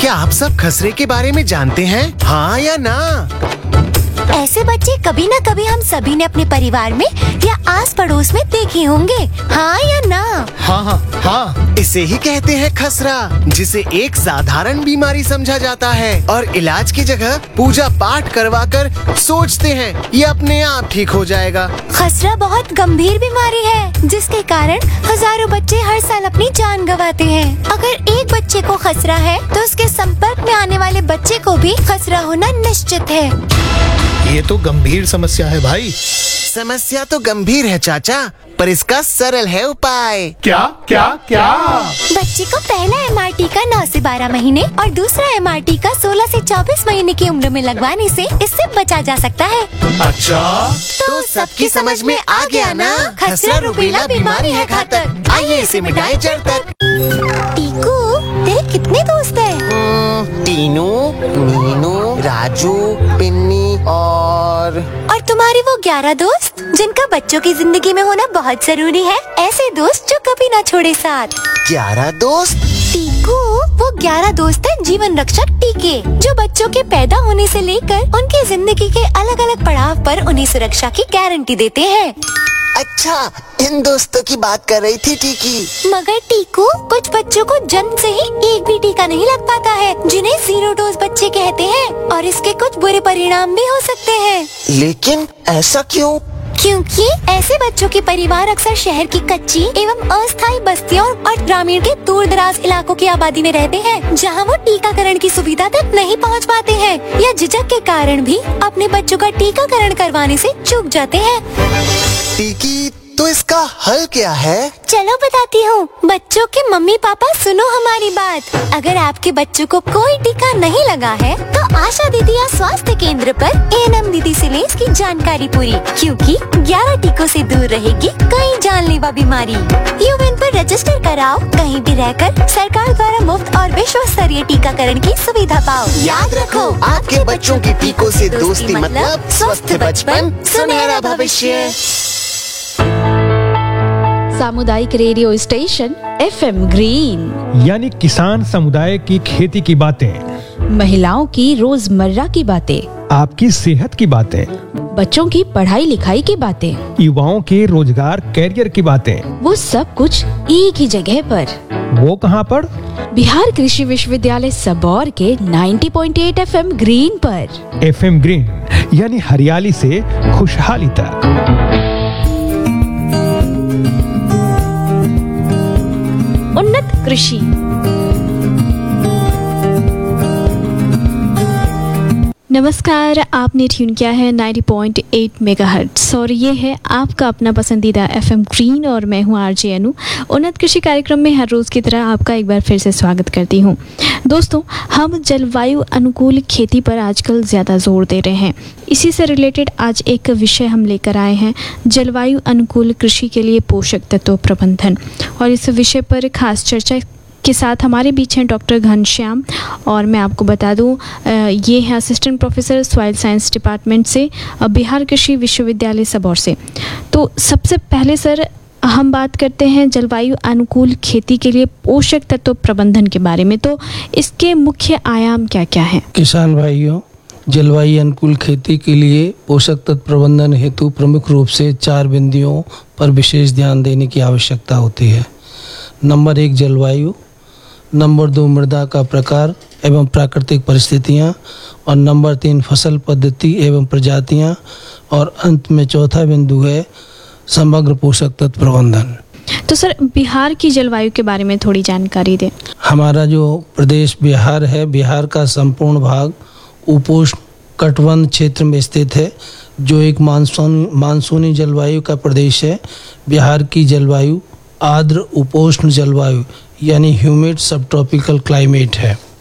क्या आप सब खसरे के बारे में जानते हैं? हाँ या ना? ऐसे बच्चे कभी न कभी हम सभी ने अपने परिवार में या आस पड़ोस में देखे होंगे। हाँ या ना? हाँ, इसे ही कहते हैं खसरा, जिसे एक साधारण बीमारी समझा जाता है और इलाज की जगह पूजा पाठ करवाकर सोचते हैं ये अपने आप ठीक हो जाएगा। खसरा बहुत गंभीर बीमारी है जिसके कारण हजारों बच्चे हर साल अपनी जान गंवाते हैं। अगर एक बच्चे को खसरा है तो उसके संपर्क में आने वाले बच्चे को भी खसरा होना निश्चित है। ये तो गंभीर समस्या है भाई। समस्या तो गंभीर है चाचा, पर इसका सरल है उपाय। क्या? बच्चे को पहला MRT का 9 से 12 महीने और दूसरा MRT का 16 से 24 महीने की उम्र में लगवाने से इससे बचा जा सकता है। अच्छा, तो सबकी समझ में आ गया ना? खसरा रुबेला बीमारी है घातक। आइए इसे मिटाएं जड़ तक। टीकू, तेरे कितने दोस्त हैं? टीनू, मीनू, राजू, पिन्नी और तुम्हारे वो 11 दोस्त जिनका बच्चों की जिंदगी में होना बहुत जरूरी है। ऐसे दोस्त जो कभी ना छोड़े साथ। 11 दोस्त? टीकू, वो 11 दोस्त हैं जीवन रक्षक टीके, जो बच्चों के पैदा होने से लेकर उनकी जिंदगी के अलग अलग पड़ाव पर उन्हें सुरक्षा की गारंटी देते हैं। अच्छा, इन दोस्तों की बात कर रही थी टीकी। मगर टीकू, कुछ बच्चों को जन्म से ही एक भी टीका नहीं लग पाता है, जिन्हें 0 डोज बच्चे कहते हैं, और इसके कुछ बुरे परिणाम भी हो सकते हैं। लेकिन ऐसा क्यों? क्योंकि ऐसे बच्चों के परिवार अक्सर शहर की कच्ची एवं अस्थायी बस्तियों और ग्रामीण के दूर दराज इलाकों की आबादी में रहते हैं, जहां वो टीकाकरण की सुविधा तक नहीं पहुंच पाते हैं या झिझक के कारण भी अपने बच्चों का टीकाकरण करवाने से चूक जाते हैं। टीकी, तो इसका हल क्या है? चलो बताती हूँ। बच्चों के मम्मी पापा सुनो हमारी बात। अगर आपके बच्चों को कोई टीका नहीं लगा है तो आशा दीदी या स्वास्थ्य केंद्र पर ANM दीदी से लें इसकी जानकारी पूरी, क्योंकि 11 टीकों से दूर रहेगी कई जानलेवा बीमारी। यूएन पर रजिस्टर कराओ, कहीं भी रहकर सरकार द्वारा मुफ्त और विश्व स्तरीय टीकाकरण की सुविधा पाओ। याद रखो, आपके बच्चों की टीकों से दोस्ती मतलब स्वस्थ बचपन, सुनहरा भविष्य। सामुदायिक रेडियो स्टेशन FM ग्रीन, यानी किसान समुदाय की खेती की बातें, महिलाओं की रोजमर्रा की बातें, आपकी सेहत की बातें, बच्चों की पढ़ाई लिखाई की बातें, युवाओं के रोजगार कैरियर की बातें, वो सब कुछ एक ही जगह पर। वो कहाँ पर? बिहार कृषि विश्वविद्यालय सबौर के 90.8 FM ग्रीन पर। FM ग्रीन यानी हरियाली से खुशहाली तक। उन्नत कृषि। नमस्कार, आपने ट्यून किया है 90.8 मेगाहर्ट्ज़ और ये है आपका अपना पसंदीदा FM ग्रीन और मैं हूँ RJ अनु। उन्नत कृषि कार्यक्रम में हर रोज़ की तरह आपका एक बार फिर से स्वागत करती हूँ। दोस्तों, हम जलवायु अनुकूल खेती पर आजकल ज़्यादा जोर दे रहे हैं। इसी से रिलेटेड आज एक विषय हम लेकर आए हैं, जलवायु अनुकूल कृषि के लिए पोषक तत्व प्रबंधन। और इस विषय पर खास चर्चा के साथ हमारे बीच हैं डॉक्टर घनश्याम, और मैं आपको बता दूं ये है assistant professor soil science department से, बिहार कृषि विश्वविद्यालय सबौर से। तो सबसे पहले सर, हम बात करते हैं जलवायु अनुकूल खेती के लिए पोषक तत्व प्रबंधन के बारे में। तो इसके मुख्य आयाम क्या क्या हैं? किसान भाइयों, जलवायु अनुकूल खेती के लिए पोषक तत्व प्रबंधन हेतु प्रमुख रूप से 4 बिंदुओं पर विशेष ध्यान देने की आवश्यकता होती है। नंबर 1 जलवायु, नंबर 2 मृदा का प्रकार एवं प्राकृतिक परिस्थितियाँ, और नंबर 3 फसल पद्धति एवं प्रजातियाँ, और अंत में चौथा बिंदु है समग्र पोषक तत्व प्रबंधन। तो सर, बिहार की जलवायु के बारे में थोड़ी जानकारी दें। हमारा जो प्रदेश बिहार है, बिहार का संपूर्ण भाग उपोष्ण कटिबंध क्षेत्र में स्थित है, जो एक मानसूनी जलवायु का प्रदेश है। बिहार की जलवायु आर्द्र उपोष्ण जलवायु यानी ह्यूमिड सब ट्रॉपिकल क्लाइमेट है।